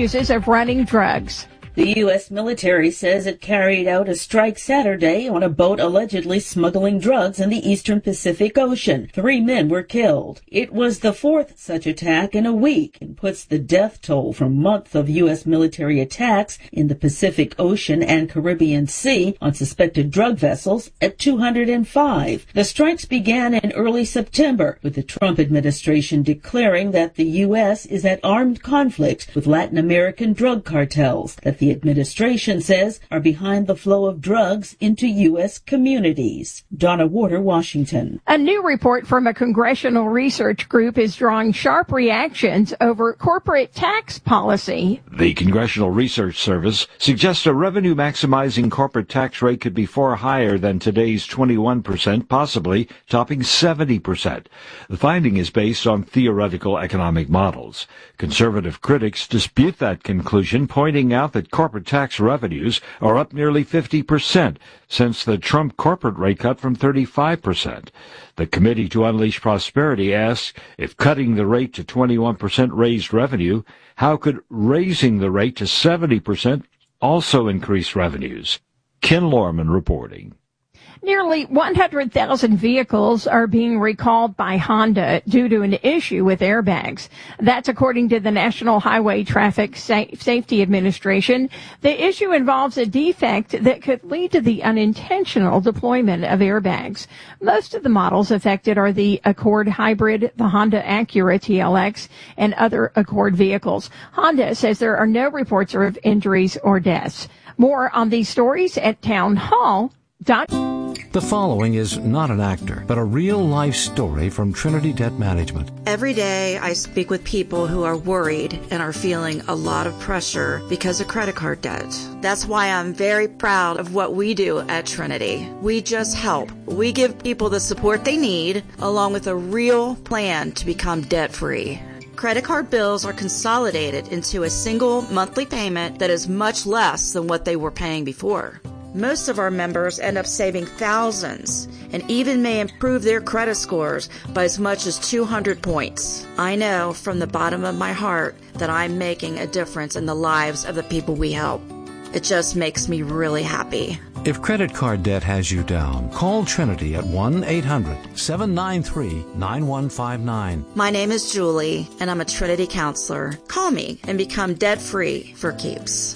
excuses of running drugs. The U.S. military says it carried out a strike Saturday on a boat allegedly smuggling drugs in the eastern Pacific Ocean. 3 men were killed. It was the 4th such attack in a week and puts the death toll from months of U.S. military attacks in the Pacific Ocean and Caribbean Sea on suspected drug vessels at 205. The strikes began in early September, with the Trump administration declaring that the U.S. is at armed conflict with Latin American drug cartels that the administration says are behind the flow of drugs into U.S. communities. Donna Warder, Washington. A new report from a congressional research group is drawing sharp reactions over corporate tax policy. The Congressional Research Service suggests a revenue-maximizing corporate tax rate could be far higher than today's 21%, possibly topping 70%. The finding is based on theoretical economic models. Conservative critics dispute that conclusion, pointing out that corporate tax revenues are up nearly 50% since the Trump corporate rate cut from 35%. The Committee to Unleash Prosperity asks, if cutting the rate to 21% raised revenue, how could raising the rate to 70% also increase revenues? Ken Lorman reporting. Nearly 100,000 vehicles are being recalled by Honda due to an issue with airbags. That's according to the National Highway Traffic Safety Administration. The issue involves a defect that could lead to the unintentional deployment of airbags. Most of the models affected are the Accord Hybrid, the Honda Acura TLX, and other Accord vehicles. Honda says there are no reports of injuries or deaths. More on these stories at townhall.com. The following is not an actor, but a real-life story from Trinity Debt Management. Every day I speak with people who are worried and are feeling a lot of pressure because of credit card debt. That's why I'm very proud of what we do at Trinity. We just help. We give people the support they need, along with a real plan to become debt-free. Credit card bills are consolidated into a single monthly payment that is much less than what they were paying before. Most of our members end up saving thousands and even may improve their credit scores by as much as 200 points. I know from the bottom of my heart that I'm making a difference in the lives of the people we help. It just makes me really happy. If credit card debt has you down, call Trinity at 1-800-793-9159. My name is Julie, and I'm a Trinity counselor. Call me and become debt-free for keeps.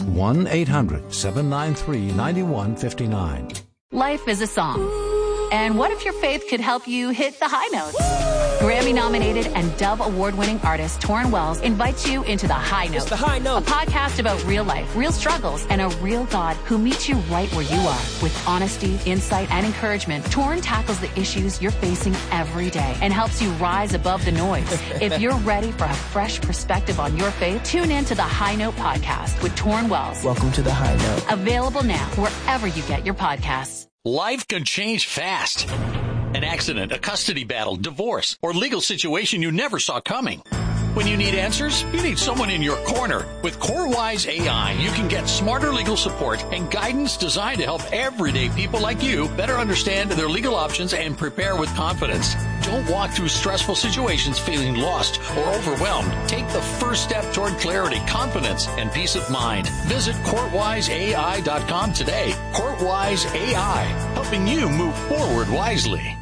1-800-793-9159. Life is a song. And what if your faith could help you hit the high notes? Grammy-nominated and Dove Award-winning artist Torrin Wells invites you into The High Note. It's The High Note. A podcast about real life, real struggles, and a real God who meets you right where you are. With honesty, insight, and encouragement, Torrin tackles the issues you're facing every day and helps you rise above the noise. If you're ready for a fresh perspective on your faith, tune in to The High Note podcast with Torrin Wells. Welcome to The High Note. Available now wherever you get your podcasts. Life can change fast. An accident, a custody battle, divorce, or legal situation you never saw coming. When you need answers, you need someone in your corner. With CoreWise AI, you can get smarter legal support and guidance designed to help everyday people like you better understand their legal options and prepare with confidence. Don't walk through stressful situations feeling lost or overwhelmed. Take the first step toward clarity, confidence, and peace of mind. Visit CourtWiseAI.com today. CourtWise AI, helping you move forward wisely.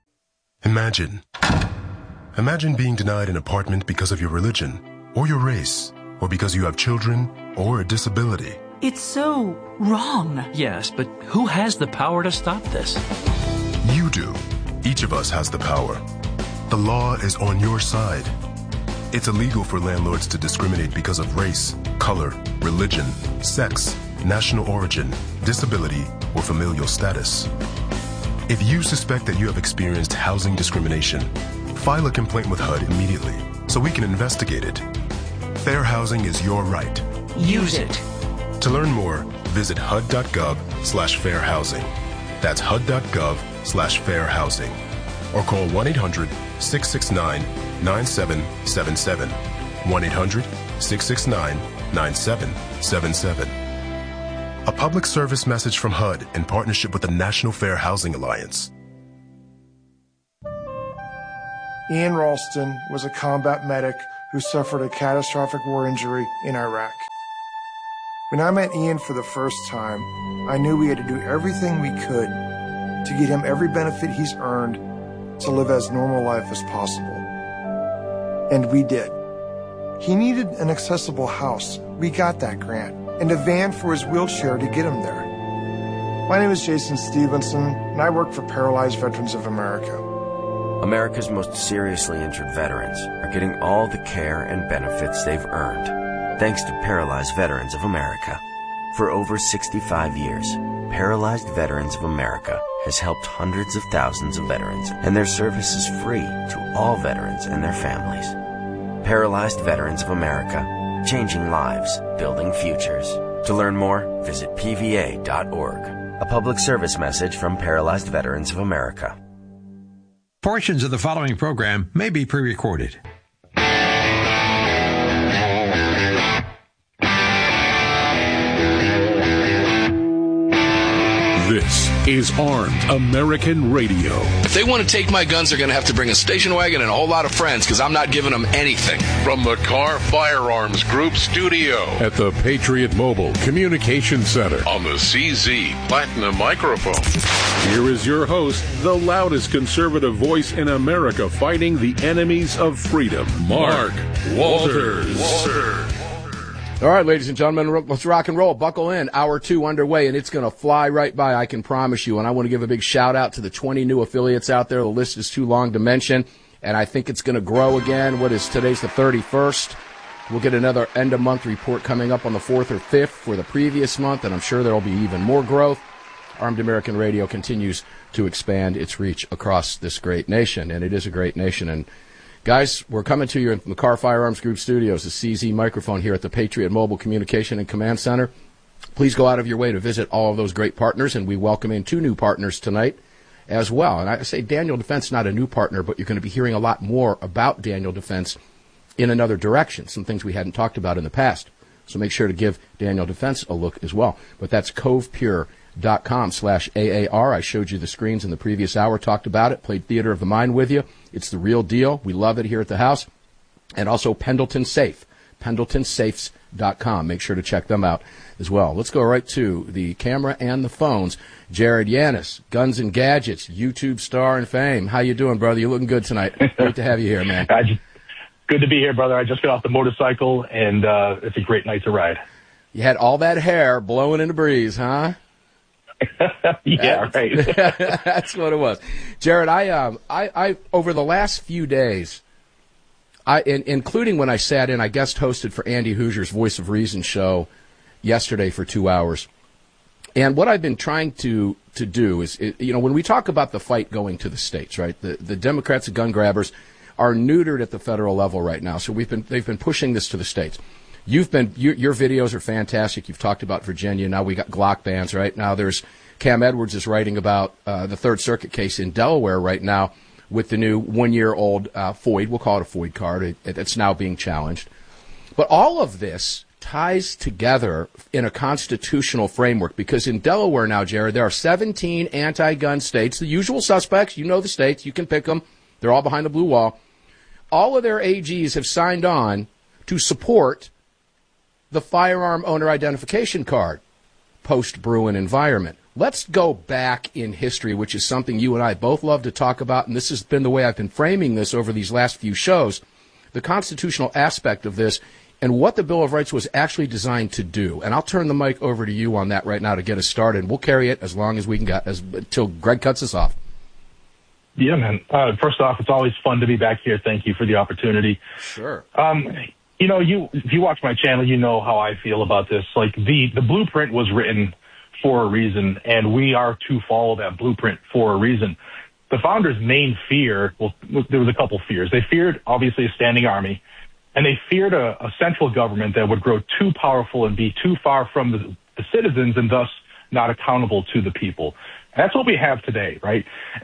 Imagine being denied an apartment because of your religion, or your race, or because you have children, or a disability. It's so wrong. Yes, but who has the power to stop this? You do. Each of us has the power. The law is on your side. It's illegal for landlords to discriminate because of race, color, religion, sex, national origin, disability, or familial status. If you suspect that you have experienced housing discrimination, file a complaint with HUD immediately so we can investigate it. Fair housing is your right. Use it. To learn more, visit HUD.gov/fairhousing. That's HUD.gov/fairhousing. Or call 1-800-669-9777. 1-800-669-9777. A public service message from HUD in partnership with the National Fair Housing Alliance. Ian Ralston was a combat medic who suffered a catastrophic war injury in Iraq. When I met Ian for the first time, I knew we had to do everything we could to get him every benefit he's earned to live as normal life as possible. And we did. He needed an accessible house. We got that grant. And a van for his wheelchair to get him there. My name is Jason Stevenson, and I work for Paralyzed Veterans of America. America's most seriously injured veterans are getting all the care and benefits they've earned, thanks to Paralyzed Veterans of America. For over 65 years, Paralyzed Veterans of America has helped hundreds of thousands of veterans, and their service is free to all veterans and their families. Paralyzed Veterans of America, changing lives, building futures. To learn more, visit pva.org. A public service message from Paralyzed Veterans of America. Portions of the following program may be pre-recorded. This is Armed American Radio. If they want to take my guns, they're going to have to bring a station wagon and a whole lot of friends, because I'm not giving them anything. From the Carr Firearms Group studio at the Patriot Mobile Communication Center on the CZ Platinum microphone. Here is your host, the loudest conservative voice in America fighting the enemies of freedom, Mark Walters. All right, ladies and gentlemen, let's rock and roll. Buckle in. Hour 2 underway, and it's going to fly right by, I can promise you. And I want to give a big shout-out to the 20 new affiliates out there. The list is too long to mention, and I think it's going to grow again. Today's the 31st. We'll get another end-of-month report coming up on the 4th or 5th for the previous month, and I'm sure there will be even more growth. Armed American Radio continues to expand its reach across this great nation, and it is a great nation. And guys, we're coming to you from the Carr Firearms Group studios, the CZ microphone here at the Patriot Mobile Communication and Command Center. Please go out of your way to visit all of those great partners, and we welcome in 2 new partners tonight as well. And I say Daniel Defense, not a new partner, but you're going to be hearing a lot more about Daniel Defense in another direction, some things we hadn't talked about in the past. So make sure to give Daniel Defense a look as well. But that's covepure.com/AAR. I showed you the screens in the previous hour, talked about it, played Theater of the Mind with you. It's the real deal. We love it here at the house. And also Pendleton Safe, pendletonsafes.com. Make sure to check them out as well. Let's go right to the camera and the phones. Jared Yanis, Guns and Gadgets, YouTube star and fame. How you doing, brother? You're looking good tonight. Great to have you here, man. Good to be here, brother. I just got off the motorcycle, and it's a great night to ride. You had all that hair blowing in the breeze, huh? Yeah, right. That's what it was. Jared, I over the last few days, including when I sat in, I guest hosted for Andy Hoosier's Voice of Reason show yesterday for 2 hours. And what I've been trying to do is, when we talk about the fight going to the states, right, the Democrats and gun grabbers are neutered at the federal level right now. So they've been pushing this to the states. Your videos are fantastic. You've talked about Virginia. Now we got Glock bans, right? Now there's Cam Edwards is writing about the Third Circuit case in Delaware right now with the new 1-year-old FOID. We'll call it a FOID card. It's now being challenged. But all of this ties together in a constitutional framework, because in Delaware now, Jared, there are 17 anti-gun states, the usual suspects. You know the states. You can pick them. They're all behind the blue wall. All of their AGs have signed on to support the firearm owner identification card, post-Bruen environment. Let's go back in history, which is something you and I both love to talk about, and this has been the way I've been framing this over these last few shows, the constitutional aspect of this and what the Bill of Rights was actually designed to do. And I'll turn the mic over to you on that right now to get us started. We'll carry it as long as we can get, until Greg cuts us off. Yeah, man. First off, it's always fun to be back here. Thank you for the opportunity. Sure. If you watch my channel, you know how I feel about this. Like the blueprint was written for a reason, and we are to follow that blueprint for a reason. The founders' main fear, there was a couple fears. They feared, obviously, a standing army, and they feared a central government that would grow too powerful and be too far from the citizens and thus not accountable to the people. And that's what we have today, right?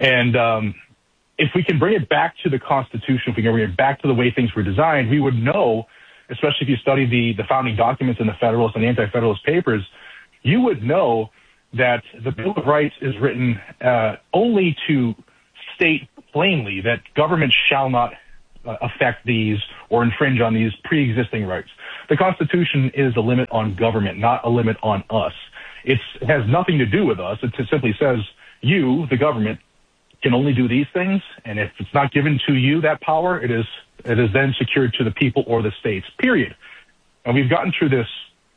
And if we can bring it back to the Constitution, if we can bring it back to the way things were designed, we would know, especially if you study the founding documents in the Federalist and the Anti-Federalist Papers, you would know that the Bill of Rights is written only to state plainly that government shall not affect these or infringe on these pre-existing rights. The Constitution is a limit on government, not a limit on us. It has nothing to do with us. It simply says you, the government, can only do these things, and if it's not given to you, that power, it is then secured to the people or the states, period. And we've gotten through this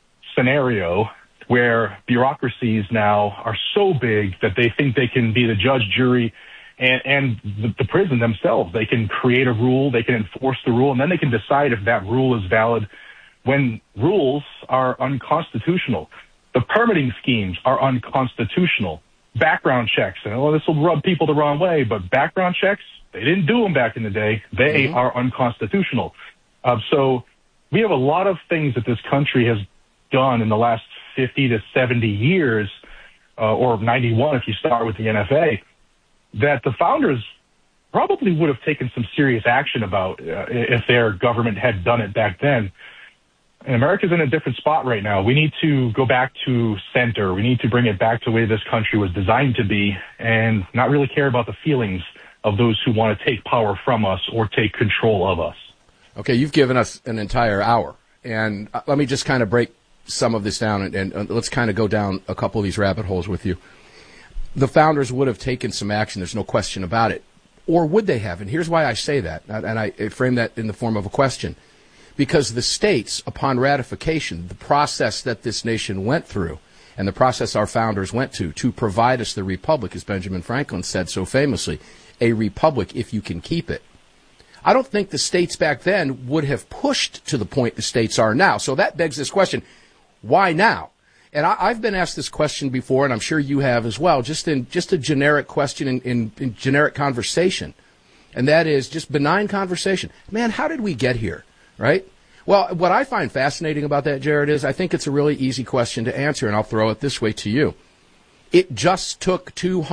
scenario where bureaucracies now are so big that they think they can be the judge, jury, and the prison themselves. They can create a rule, they can enforce the rule, and then they can decide if that rule is valid when rules are unconstitutional. The permitting schemes are unconstitutional. Background checks, and this will rub people the wrong way, but background checks, they didn't do them back in the day. They are unconstitutional. So we have a lot of things that this country has done in the last 50 to 70 years, or 91 if you start with the NFA, that the founders probably would have taken some serious action about if their government had done it back then. And America's in a different spot right now. We need to go back to center. We need to bring it back to the way this country was designed to be and not really care about the feelings of those who want to take power from us or take control of us. Okay, you've given us an entire hour. And let me just kind of break some of this down and let's kind of go down a couple of these rabbit holes with you. The founders would have taken some action. There's no question about it. Or would they have? And here's why I say that. And I frame that in the form of a question. Because the states, upon ratification, the process that this nation went through and the process our founders went to provide us the republic, as Benjamin Franklin said so famously, a republic if you can keep it. I don't think the states back then would have pushed to the point the states are now. So that begs this question, why now? And I've been asked this question before, and I'm sure you have as well, just a generic question in generic conversation. And that is just benign conversation. Man, how did we get here? Right? Well, what I find fascinating about that, Jared, is I think it's a really easy question to answer, and I'll throw it this way to you. It just took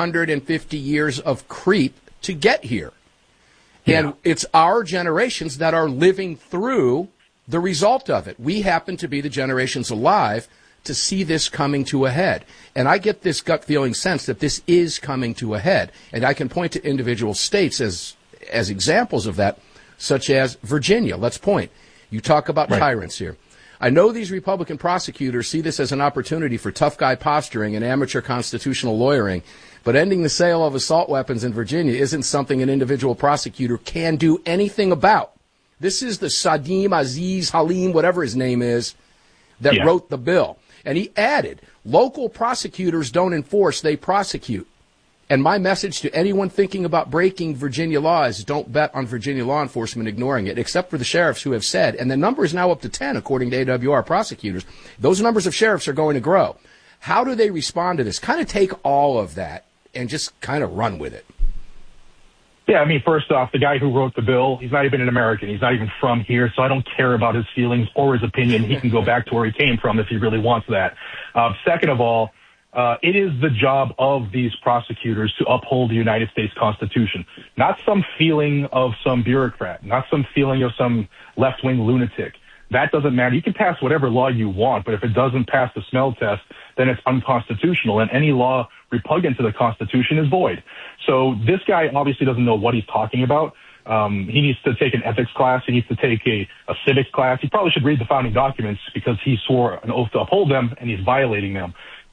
250 years of creep to get here. Yeah. And it's our generations that are living through the result of it. We happen to be the generations alive to see this coming to a head. And I get this gut feeling sense that this is coming to a head. And I can point to individual states as examples of that, such as Virginia. Let's point. You talk about tyrants here. I know these Republican prosecutors see this as an opportunity for tough guy posturing and amateur constitutional lawyering, but ending the sale of assault weapons in Virginia isn't something an individual prosecutor can do anything about. This is the Sadim Aziz Halim, whatever his name is, that wrote the bill. And he added, local prosecutors don't enforce, they prosecute. And my message to anyone thinking about breaking Virginia law is don't bet on Virginia law enforcement ignoring it, except for the sheriffs who have said, and the number is now up to 10 according to AWR prosecutors, those numbers of sheriffs are going to grow. How do they respond to this? Kind of take all of that and just kind of run with it. Yeah, I mean, first off, the guy who wrote the bill, he's not even an American. He's not even from here, so I don't care about his feelings or his opinion. He can go back to where he came from if he really wants that. Second of all, it is the job of these prosecutors to uphold the United States Constitution, not some feeling of some bureaucrat, not some feeling of some left-wing lunatic. That doesn't matter. You can pass whatever law you want, but if it doesn't pass the smell test, then it's unconstitutional, and any law repugnant to the Constitution is void. So this guy obviously doesn't know what he's talking about. He needs to take an ethics class. He needs to take a civics class. He probably should read the founding documents because he swore an oath to uphold them, and he's violating them.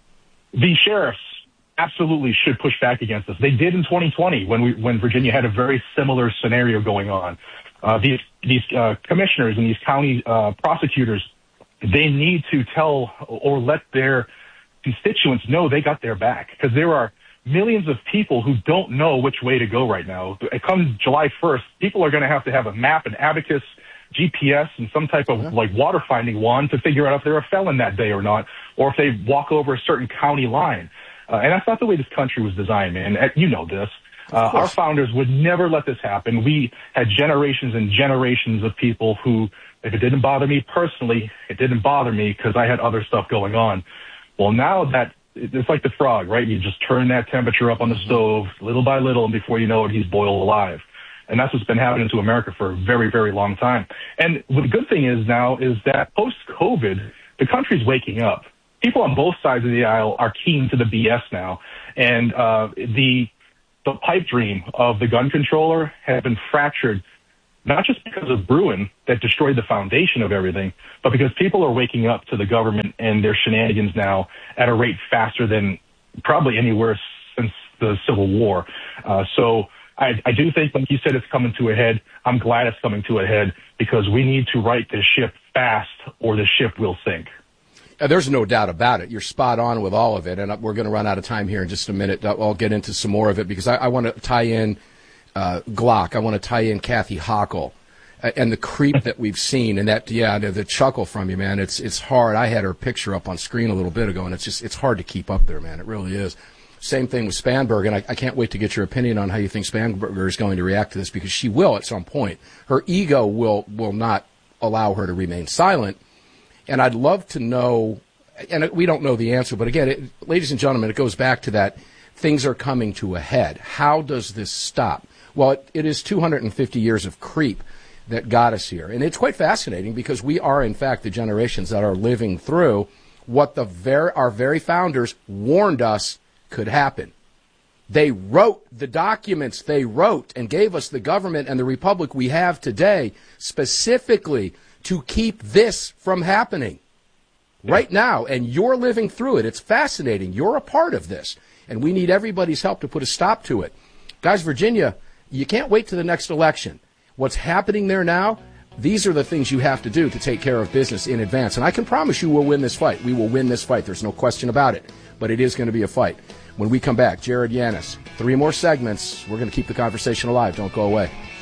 The sheriffs absolutely should push back against this. They did in 2020 when Virginia had a very similar scenario going on. These commissioners and these county prosecutors, they need to tell or let their constituents know they got their back, because there are millions of people who don't know which way to go right now. It comes July 1st, people are going to have a map, an abacus, GPS, and some type of water finding wand to figure out if they're a felon that day or not, or if they walk over a certain county line. And that's not the way this country was designed, man. You know this. Our founders would never let this happen. We had generations and generations of people who, if it didn't bother me personally, it didn't bother me because I had other stuff going on. Well, now that it's like the frog, right? You just turn that temperature up on the stove little by little, and before you know it, he's boiled alive. And that's what's been happening to America for a very, very long time. And the good thing is now is that post-COVID, the country's waking up. People on both sides of the aisle are keen to the BS now. And the pipe dream of the gun controller has been fractured not just because of Bruen that destroyed the foundation of everything, but because people are waking up to the government and their shenanigans now at a rate faster than probably anywhere since the Civil War. So I do think, like you said, it's coming to a head. I'm glad it's coming to a head because we need to right this ship fast or the ship will sink. There's no doubt about it. You're spot on with all of it, and we're going to run out of time here in just a minute. I'll get into some more of it because I want to tie in Glock. I want to tie in Kathy Hochul and the creep that we've seen, and that, the chuckle from you, man. It's hard. I had her picture up on screen a little bit ago, and it's hard to keep up there, man. It really is. Same thing with Spanberg, and I can't wait to get your opinion on how you think Spanberger is going to react to this, because she will at some point. Her ego will not allow her to remain silent, and I'd love to know, and we don't know the answer, but again, ladies and gentlemen, it goes back to that things are coming to a head. How does this stop? Well, it is 250 years of creep that got us here, and it's quite fascinating because we are, in fact, the generations that are living through what our very founders warned us could happen. They wrote the documents they wrote and gave us the government and the republic we have today specifically to keep this from happening right now. And you're living through it. It's fascinating. You're a part of this. And we need everybody's help to put a stop to it. Guys, Virginia, you can't wait to the next election. What's happening there now, these are the things you have to do to take care of business in advance. And I can promise you we'll win this fight. We will win this fight. There's no question about it. But it is going to be a fight. When we come back, Jared Yanis, 3 more segments. We're going to keep the conversation alive. Don't go away.